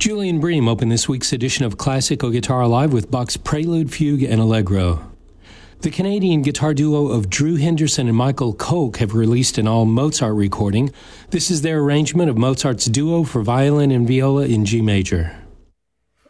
Julian Bream opened this week's edition of Classical Guitar Live with Bach's Prelude, Fugue, and Allegro. The Canadian guitar duo of Drew Henderson and Michael Koch have released an all-Mozart recording. This is their arrangement of Mozart's duo for violin and viola in G major.